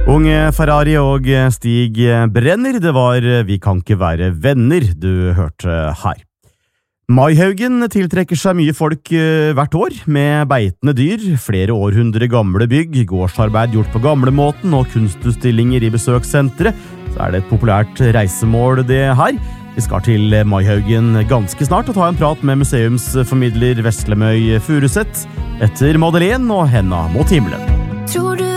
Unge Ferrari og Stig Brenner, det var Vi kan ikke være venner du hørte her. Maihaugen tiltrekker seg mye folk hvert år, med beitende dyr, flere århundre gamle bygg, gårdsarbeid gjort på gamlemåten og kunstutstillinger i besøkssenteret, så er det et populært reisemål det her. Vi skal til Maihaugen ganske snart og ta en prat med museumsformidler Vestlemøy Furuset etter Madeleine og Henna mot himmelen. Tror du